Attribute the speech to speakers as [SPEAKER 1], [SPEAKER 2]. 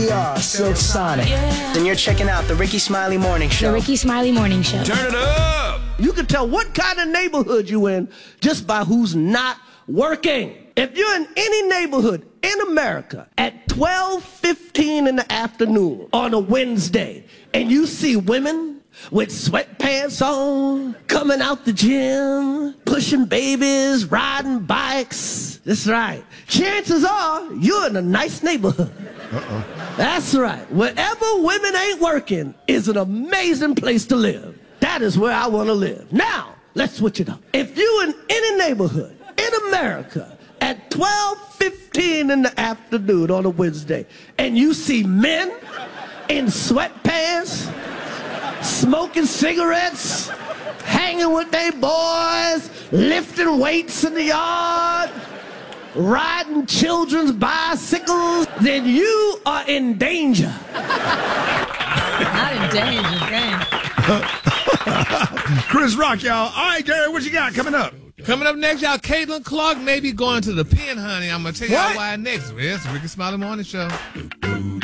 [SPEAKER 1] we are Silk Sonic.
[SPEAKER 2] Then you're checking out the Ricky Smiley Morning Show.
[SPEAKER 3] The Ricky Smiley Morning Show.
[SPEAKER 4] Turn it up!
[SPEAKER 1] You can tell what kind of neighborhood you in just by who's not working. If you're in any neighborhood in America at 12:15 in the afternoon on a Wednesday and you see women with sweatpants on, coming out the gym, pushing babies, riding bikes, that's right. Chances are you're in a nice neighborhood. That's right. Wherever women ain't working is an amazing place to live. That is where I want to live. Now, let's switch it up. If you in any neighborhood in America at 12:15 in the afternoon on a Wednesday and you see men in sweatpants, smoking cigarettes, hanging with their boys, lifting weights in the yard, riding children's bicycles, then you are in danger.
[SPEAKER 5] Not in danger, gang.
[SPEAKER 4] Chris Rock, y'all. All right, Gary, what you got coming up?
[SPEAKER 6] Coming up next, y'all, Caitlin Clark may be going to the pen, honey. I'm going to tell y'all
[SPEAKER 4] What?
[SPEAKER 6] why next. Yes, Ricky Smiley Morning Show.